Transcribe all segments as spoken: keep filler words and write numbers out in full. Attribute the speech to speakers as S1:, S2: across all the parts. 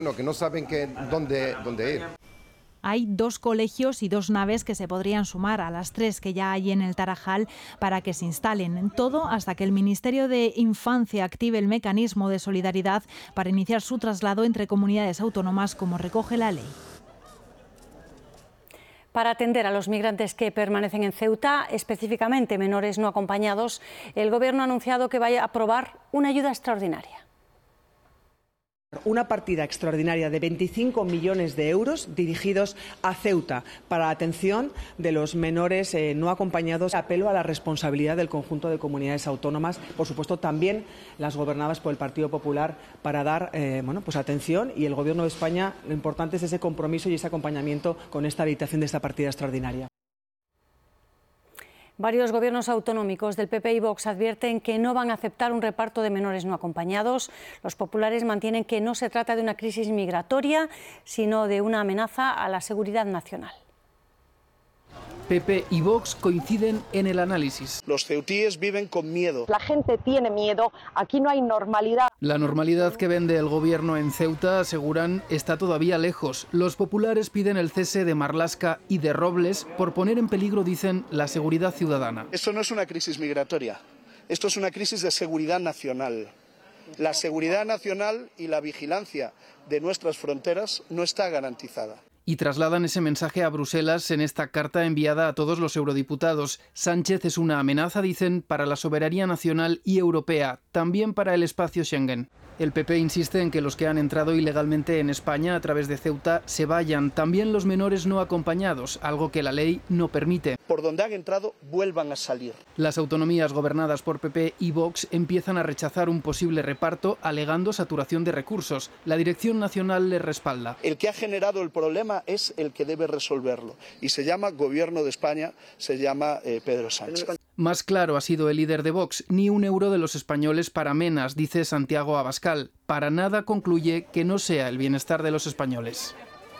S1: No, que no saben que, dónde, dónde ir.
S2: Hay dos colegios y dos naves que se podrían sumar a las tres que ya hay en el Tarajal para que se instalen. Todo hasta que el Ministerio de Infancia active el mecanismo de solidaridad para iniciar su traslado entre comunidades autónomas, como recoge la ley.
S3: Para atender a los migrantes que permanecen en Ceuta, específicamente menores no acompañados, el Gobierno ha anunciado que va a aprobar una ayuda extraordinaria.
S4: Una partida extraordinaria de veinticinco millones de euros dirigidos a Ceuta para la atención de los menores eh, no acompañados. Apelo a la responsabilidad del conjunto de comunidades autónomas, por supuesto también las gobernadas por el Partido Popular, para dar eh, bueno, pues atención, y el Gobierno de España, lo importante es ese compromiso y ese acompañamiento con esta habilitación de esta partida extraordinaria.
S3: Varios gobiernos autonómicos del P P y Vox advierten que no van a aceptar un reparto de menores no acompañados. Los populares mantienen que no se trata de una crisis migratoria, sino de una amenaza a la seguridad nacional.
S5: P P y Vox coinciden en el análisis.
S6: Los ceutíes viven con miedo.
S7: La gente tiene miedo, aquí no hay normalidad.
S5: La normalidad que vende el gobierno en Ceuta, aseguran, está todavía lejos. Los populares piden el cese de Marlaska y de Robles por poner en peligro, dicen, la seguridad ciudadana.
S6: Esto no es una crisis migratoria, esto es una crisis de seguridad nacional. La seguridad nacional y la vigilancia de nuestras fronteras no está garantizada.
S5: Y trasladan ese mensaje a Bruselas en esta carta enviada a todos los eurodiputados. Sánchez es una amenaza, dicen, para la soberanía nacional y europea, también para el espacio Schengen. El P P insiste en que los que han entrado ilegalmente en España a través de Ceuta se vayan, también los menores no acompañados, algo que la ley no permite.
S6: Por donde han entrado, vuelvan a salir.
S5: Las autonomías gobernadas por P P y Vox empiezan a rechazar un posible reparto, alegando saturación de recursos. La Dirección Nacional les respalda.
S6: El que ha generado el problema es el que debe resolverlo, y se llama Gobierno de España, se llama eh, Pedro Sánchez.
S5: Más claro ha sido el líder de Vox: ni un euro de los españoles para Menas, dice Santiago Abascal. Para nada, concluye, que no sea el bienestar de los españoles.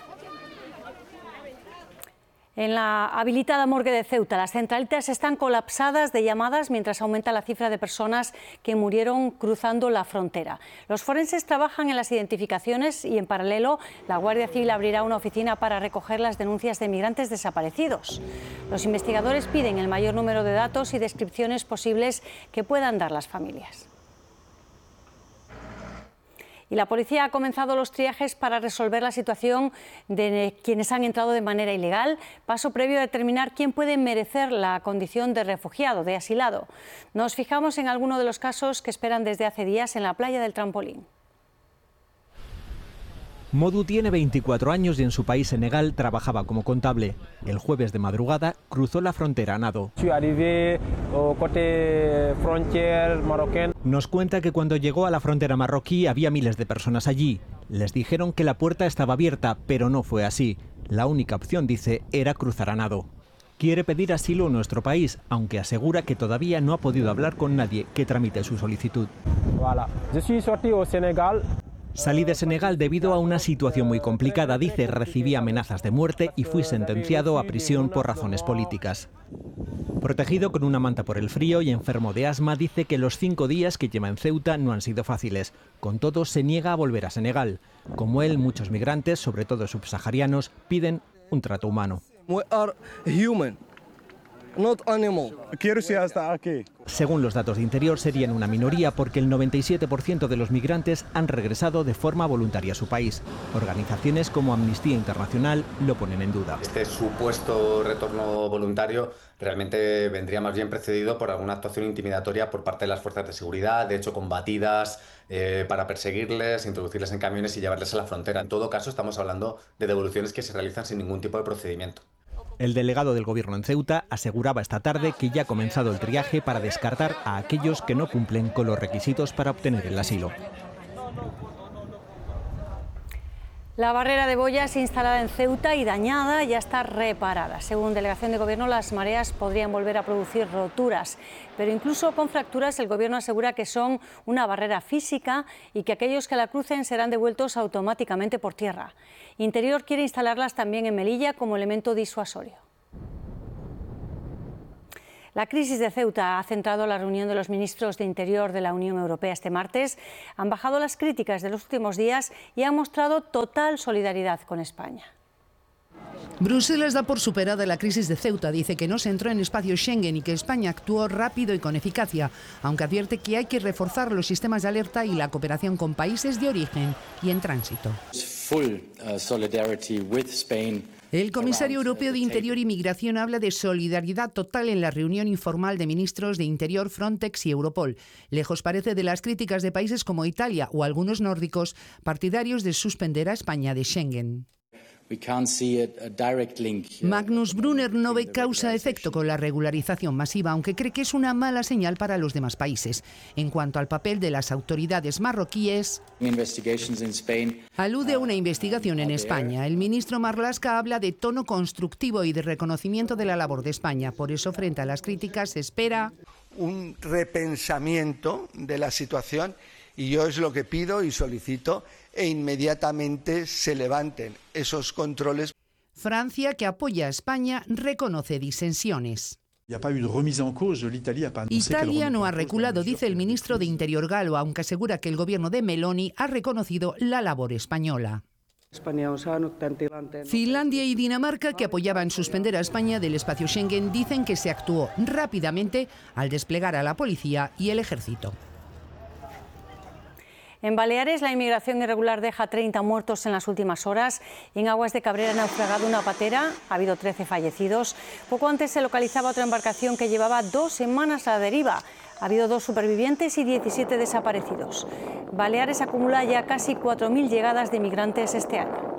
S3: En la habilitada morgue de Ceuta, las centralitas están colapsadas de llamadas mientras aumenta la cifra de personas que murieron cruzando la frontera. Los forenses trabajan en las identificaciones y, en paralelo, la Guardia Civil abrirá una oficina para recoger las denuncias de migrantes desaparecidos. Los investigadores piden el mayor número de datos y descripciones posibles que puedan dar las familias. Y la policía ha comenzado los triajes para resolver la situación de quienes han entrado de manera ilegal, paso previo a determinar quién puede merecer la condición de refugiado, de asilado. Nos fijamos en alguno de los casos que esperan desde hace días en la playa del Trampolín.
S8: Modu tiene veinticuatro años y en su país, Senegal, trabajaba como contable. El jueves de madrugada cruzó la frontera a nado. Nos cuenta que cuando llegó a la frontera marroquí había miles de personas allí. Les dijeron que la puerta estaba abierta, pero no fue así. La única opción, dice, era cruzar a nado. Quiere pedir asilo en nuestro país, aunque asegura que todavía no ha podido hablar con nadie que tramite su solicitud.
S9: Voilà. Je suis sorti au Sénégal.
S8: Salí de Senegal debido a una situación muy complicada, dice. Recibí amenazas de muerte y fui sentenciado a prisión por razones políticas. Protegido con una manta por el frío y enfermo de asma, dice que los cinco días que lleva en Ceuta no han sido fáciles. Con todo, se niega a volver a Senegal. Como él, muchos migrantes, sobre todo subsaharianos, piden un trato humano.
S10: We are human, not animal.
S9: Quiero ir hasta aquí.
S8: Según los datos de Interior, serían una minoría porque el noventa y siete por ciento de los migrantes han regresado de forma voluntaria a su país. Organizaciones como Amnistía Internacional lo ponen en duda.
S11: Este supuesto retorno voluntario realmente vendría más bien precedido por alguna actuación intimidatoria por parte de las fuerzas de seguridad, de hecho combatidas, eh, para perseguirles, introducirles en camiones y llevarles a la frontera. En todo caso, estamos hablando de devoluciones que se realizan sin ningún tipo de procedimiento.
S8: El delegado del gobierno en Ceuta aseguraba esta tarde que ya ha comenzado el triaje para descartar a aquellos que no cumplen con los requisitos para obtener el asilo.
S3: La barrera de boyas instalada en Ceuta y dañada ya está reparada. Según delegación de gobierno, las mareas podrían volver a producir roturas, pero incluso con fracturas el gobierno asegura que son una barrera física y que aquellos que la crucen serán devueltos automáticamente por tierra. Interior quiere instalarlas también en Melilla como elemento disuasorio. La crisis de Ceuta ha centrado la reunión de los ministros de Interior de la Unión Europea este martes. Han bajado las críticas de los últimos días y han mostrado total solidaridad con España.
S12: Bruselas da por superada la crisis de Ceuta, dice que no se entró en espacio Schengen y que España actuó rápido y con eficacia, aunque advierte que hay que reforzar los sistemas de alerta y la cooperación con países de origen y en tránsito. El comisario europeo de Interior y Migración habla de solidaridad total en la reunión informal de ministros de Interior, Frontex y Europol. Lejos parece de las críticas de países como Italia o algunos nórdicos partidarios de suspender a España de Schengen. Magnus Brunner no ve causa-efecto con la regularización masiva, aunque cree que es una mala señal para los demás países. En cuanto al papel de las autoridades marroquíes, alude a una investigación en España. El ministro Marlaska habla de tono constructivo y de reconocimiento de la labor de España. Por eso, frente a las críticas, se espera
S13: un repensamiento de la situación. Y yo es lo que pido y solicito, e inmediatamente se levanten esos controles.
S12: Francia, que apoya a España, reconoce disensiones. Italia no ha reculado, dice el ministro de Interior galo, aunque asegura que el gobierno de Meloni ha reconocido la labor española. Finlandia y Dinamarca, que apoyaban suspender a España del espacio Schengen, dicen que se actuó rápidamente al desplegar a la policía y el ejército.
S3: En Baleares, la inmigración irregular deja treinta muertos en las últimas horas. En aguas de Cabrera ha naufragado una patera, ha habido trece fallecidos. Poco antes se localizaba otra embarcación que llevaba dos semanas a la deriva. Ha habido dos supervivientes y diecisiete desaparecidos. Baleares acumula ya casi cuatro mil llegadas de migrantes este año.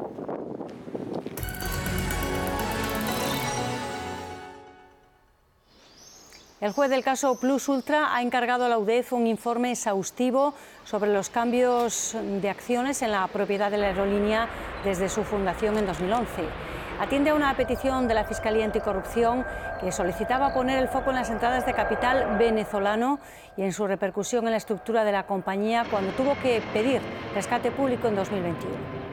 S3: El juez del caso Plus Ultra ha encargado a la U D E F un informe exhaustivo sobre los cambios de acciones en la propiedad de la aerolínea desde su fundación en dos mil once. Atiende a una petición de la Fiscalía Anticorrupción que solicitaba poner el foco en las entradas de capital venezolano y en su repercusión en la estructura de la compañía cuando tuvo que pedir rescate público en dos mil veintiuno.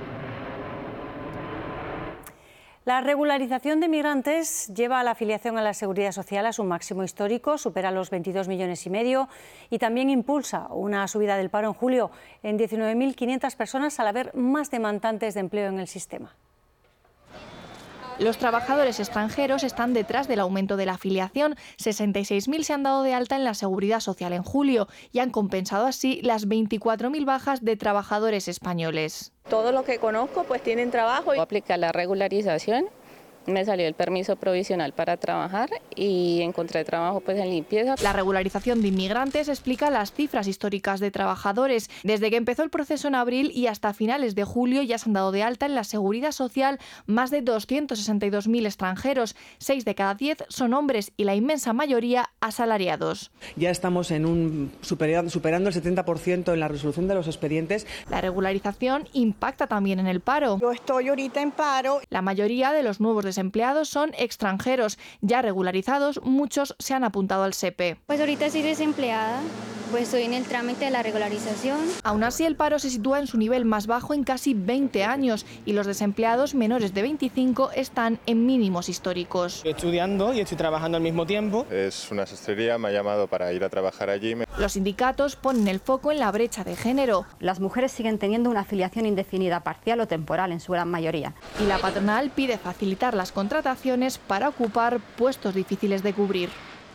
S3: La regularización de migrantes lleva a la afiliación a la Seguridad Social a su máximo histórico, supera los veintidós millones y medio y también impulsa una subida del paro en julio en diecinueve mil quinientas personas al haber más demandantes de empleo en el sistema.
S14: Los trabajadores extranjeros están detrás del aumento de la afiliación. sesenta y seis mil se han dado de alta en la Seguridad Social en julio y han compensado así las veinticuatro mil bajas de trabajadores españoles.
S15: Todos los que conozco pues tienen trabajo. Aplica la regularización, me salió el permiso provisional para trabajar y encontré trabajo pues en limpieza.
S14: La regularización de inmigrantes explica las cifras históricas de trabajadores. Desde que empezó el proceso en abril y hasta finales de julio ya se han dado de alta en la Seguridad Social más de doscientos sesenta y dos mil extranjeros. Seis de cada diez son hombres y la inmensa mayoría asalariados.
S4: Ya estamos en un superando, superando el setenta por ciento en la resolución de los expedientes.
S14: La regularización impacta también en el paro.
S16: Yo estoy ahorita en paro.
S14: La mayoría de los nuevos desempleados son extranjeros. Ya regularizados, muchos se han apuntado al S E P E.
S17: Pues ahorita estoy desempleada, pues estoy en el trámite de la regularización.
S14: Aún así, el paro se sitúa en su nivel más bajo en casi veinte años y los desempleados menores de veinticinco están en mínimos históricos.
S18: Estoy estudiando y estoy trabajando al mismo tiempo.
S19: Es una sastrería, me ha llamado para ir a trabajar allí.
S14: Los sindicatos ponen el foco en la brecha de género.
S20: Las mujeres siguen teniendo una afiliación indefinida, parcial o temporal en su gran mayoría.
S14: Y la patronal pide facilitar las contrataciones para ocupar puestos difíciles de cubrir.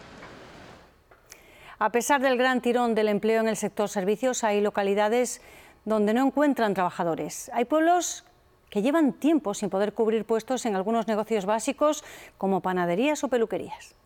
S3: A pesar del gran tirón del empleo en el sector servicios, hay localidades donde no encuentran trabajadores. Hay pueblos que llevan tiempo sin poder cubrir puestos en algunos negocios básicos como panaderías o peluquerías.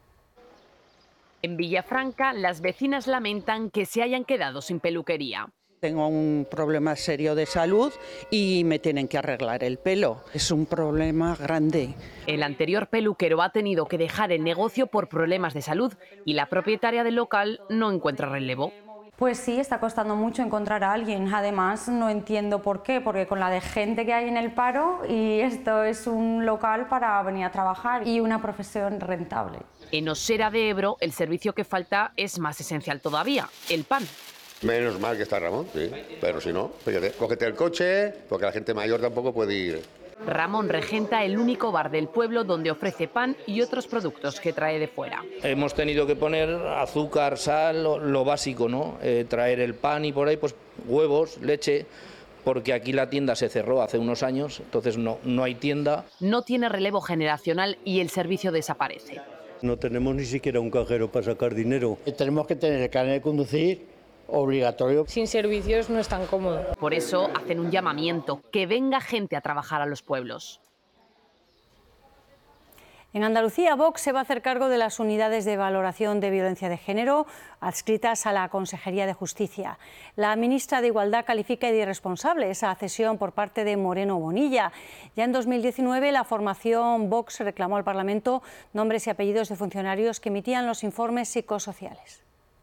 S21: En Villafranca, las vecinas lamentan que se hayan quedado sin peluquería.
S22: Tengo un problema serio de salud y me tienen que arreglar el pelo. Es un problema grande.
S21: El anterior peluquero ha tenido que dejar el negocio por problemas de salud y la propietaria del local no encuentra relevo.
S23: Pues sí, está costando mucho encontrar a alguien. Además, no entiendo por qué, porque con la de gente que hay en el paro y esto es un local para venir a trabajar y una profesión rentable.
S21: En Osera de Ebro, el servicio que falta es más esencial todavía, el pan.
S24: Menos mal que está Ramón, sí, pero si no, fíjate, cógete el coche, porque la gente mayor tampoco puede ir
S21: Ramón regenta el único bar del pueblo donde ofrece pan y otros productos que trae de fuera.
S1: Hemos tenido que poner azúcar, sal, lo, lo básico, ¿no? Eh, traer el pan y por ahí pues huevos, leche, porque aquí la tienda se cerró hace unos años, entonces no, no hay tienda.
S21: No tiene relevo generacional y el servicio desaparece.
S2: No tenemos ni siquiera un cajero para sacar dinero.
S16: Tenemos que tener el carnet de conducir obligatorio.
S24: Sin servicios no es tan cómodo.
S21: Por eso hacen un llamamiento, que venga gente a trabajar a los pueblos.
S3: En Andalucía, Vox se va a hacer cargo de las unidades de valoración de violencia de género adscritas a la Consejería de Justicia. La ministra de Igualdad califica de irresponsable esa cesión por parte de Moreno Bonilla. Ya en dos mil diecinueve, la formación Vox reclamó al Parlamento nombres y apellidos de funcionarios que emitían los informes psicosociales.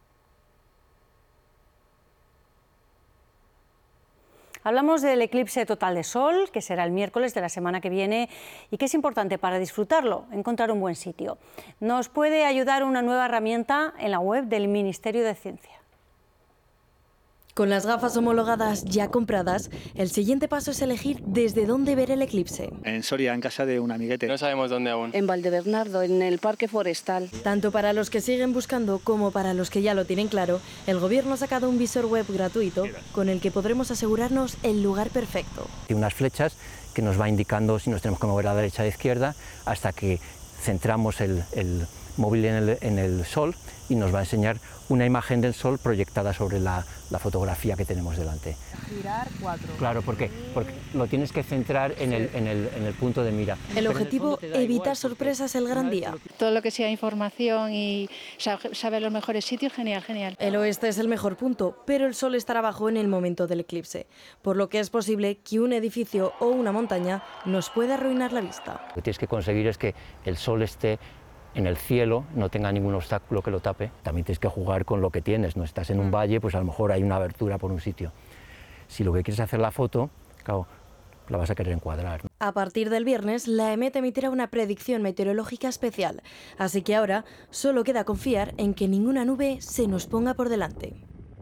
S3: Hablamos del eclipse total de sol, que será el miércoles de la semana que viene y que es importante para disfrutarlo, encontrar un buen sitio. Nos puede ayudar una nueva herramienta en la web del Ministerio de Ciencia.
S25: Con las gafas homologadas ya compradas, el siguiente paso es elegir desde dónde ver el eclipse.
S26: En Soria, en casa de un amiguete.
S27: No sabemos dónde aún.
S28: En Valdebernardo, en el Parque Forestal.
S25: Tanto para los que siguen buscando como para los que ya lo tienen claro, el Gobierno ha sacado un visor web gratuito con el que podremos asegurarnos el lugar perfecto.
S29: Hay unas flechas que nos va indicando si nos tenemos que mover a la derecha o a la izquierda hasta que centramos el, el móvil en el, en el sol y nos va a enseñar una imagen del sol proyectada sobre la, la fotografía que tenemos delante.
S25: Girar cuatro.
S29: Claro, ¿por qué? Porque lo tienes que centrar en el, en el, en el punto de mira.
S25: El objetivo, evitar sorpresas el gran día.
S30: Todo lo que sea información y saber los mejores sitios, genial, genial.
S25: El oeste es el mejor punto, pero el sol estará abajo en el momento del eclipse, por lo que es posible que un edificio o una montaña nos pueda arruinar la vista.
S29: Lo que tienes que conseguir es que el sol esté en el cielo, no tenga ningún obstáculo que lo tape. También tienes que jugar con lo que tienes, no estás en un valle, pues a lo mejor hay una abertura por un sitio. Si lo que quieres es hacer la foto, claro, la vas a querer encuadrar.
S25: A partir del viernes, la EMET emitirá una predicción meteorológica especial, así que ahora solo queda confiar en que ninguna nube se nos ponga por delante.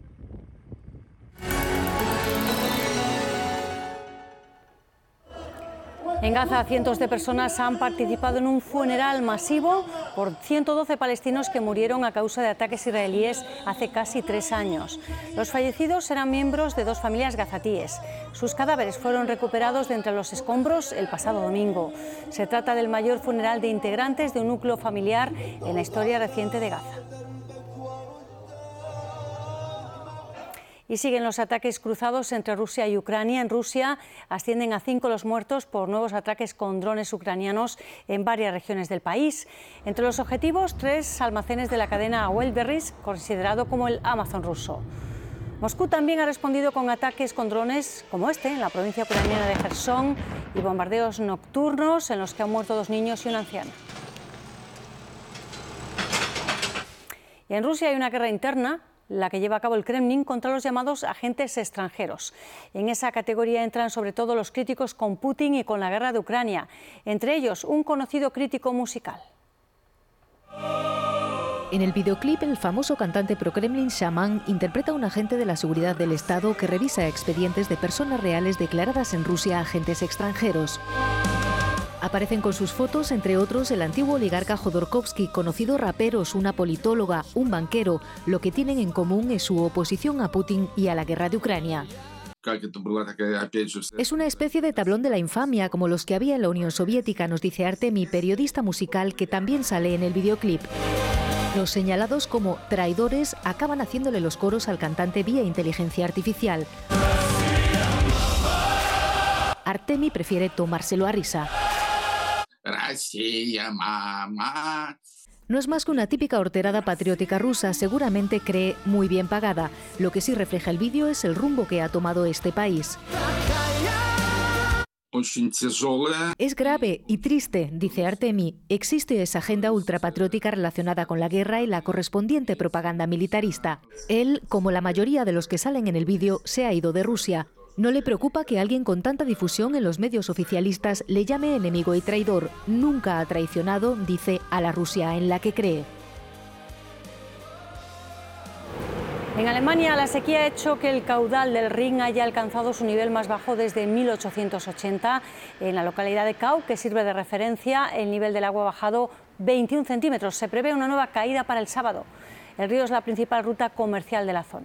S3: En Gaza, cientos de personas han participado en un funeral masivo por ciento doce palestinos que murieron a causa de ataques israelíes hace casi tres años. Los fallecidos eran miembros de dos familias gazatíes. Sus cadáveres fueron recuperados de entre los escombros el pasado domingo. Se trata del mayor funeral de integrantes de un núcleo familiar en la historia reciente de Gaza. Y siguen los ataques cruzados entre Rusia y Ucrania. En Rusia ascienden a cinco los muertos por nuevos ataques con drones ucranianos en varias regiones del país. Entre los objetivos, tres almacenes de la cadena Wildberries, considerado como el Amazon ruso. Moscú también ha respondido con ataques con drones como este en la provincia ucraniana de Jersón y bombardeos nocturnos en los que han muerto dos niños y un anciano. Y en Rusia hay una guerra interna, la que lleva a cabo el Kremlin contra los llamados agentes extranjeros. En esa categoría entran sobre todo los críticos con Putin y con la guerra de Ucrania, entre ellos un conocido crítico musical.
S31: En el videoclip, el famoso cantante pro-Kremlin Shaman interpreta a un agente de la seguridad del Estado que revisa expedientes de personas reales declaradas en Rusia agentes extranjeros. Aparecen con sus fotos, entre otros, el antiguo oligarca Jodorkovsky, conocidos raperos, una politóloga, un banquero. Lo que tienen en común es su oposición a Putin y a la guerra de Ucrania. Es una especie de tablón de la infamia, como los que había en la Unión Soviética, nos dice Artemi, periodista musical que también sale en el videoclip. Los señalados como traidores acaban haciéndole los coros al cantante vía inteligencia artificial. Artemi prefiere tomárselo a risa. No es más que una típica horterada patriótica rusa, seguramente cree muy bien pagada. Lo que sí refleja el vídeo es el rumbo que ha tomado este país. Es grave y triste, dice Artemi. Existe esa agenda ultrapatriótica relacionada con la guerra y la correspondiente propaganda militarista. Él, como la mayoría de los que salen en el vídeo, se ha ido de Rusia. No le preocupa que alguien con tanta difusión en los medios oficialistas le llame enemigo y traidor. Nunca ha traicionado, dice, a la Rusia en la que cree.
S3: En Alemania, la sequía ha hecho que el caudal del Rin haya alcanzado su nivel más bajo desde mil ochocientos ochenta. En la localidad de Kau, que sirve de referencia, el nivel del agua ha bajado veintiún centímetros. Se prevé una nueva caída para el sábado. El río es la principal ruta comercial de la zona.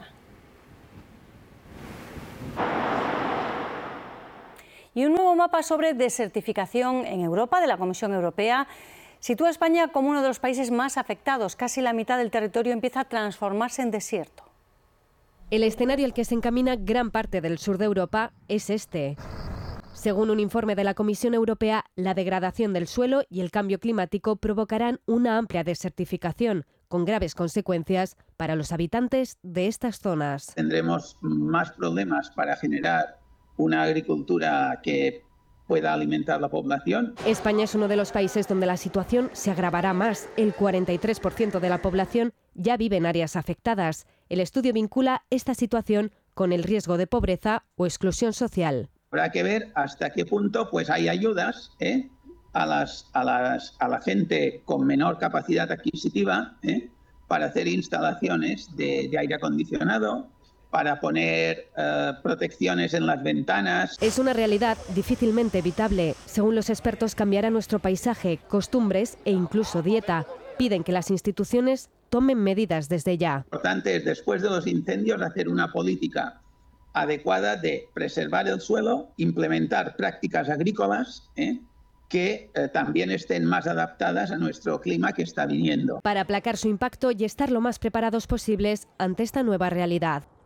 S3: Y un nuevo mapa sobre desertificación en Europa de la Comisión Europea sitúa a España como uno de los países más afectados. Casi la mitad del territorio empieza a transformarse en desierto.
S5: El escenario al que se encamina gran parte del sur de Europa es este. Según un informe de la Comisión Europea, la degradación del suelo y el cambio climático provocarán una amplia desertificación, con graves consecuencias para los habitantes de estas zonas.
S6: Tendremos más problemas para generar una agricultura que pueda alimentar la población.
S5: España es uno de los países donde la situación se agravará más. El cuarenta y tres por ciento de la población ya vive en áreas afectadas. El estudio vincula esta situación con el riesgo de pobreza o exclusión social.
S6: Habrá que ver hasta qué punto pues, hay ayudas ¿eh? a, las, a, las, a la gente con menor capacidad adquisitiva ¿eh? para hacer instalaciones de, de aire acondicionado, para poner eh, protecciones en las ventanas.
S5: Es una realidad difícilmente evitable. Según los expertos, cambiará nuestro paisaje, costumbres e incluso dieta. Piden que las instituciones tomen medidas desde ya.
S6: Lo importante es, después de los incendios, hacer una política adecuada de preservar el suelo, implementar prácticas agrícolas ¿eh? que eh, también estén más adaptadas a nuestro clima que está viniendo.
S5: Para aplacar su impacto y estar lo más preparados posibles ante esta nueva realidad.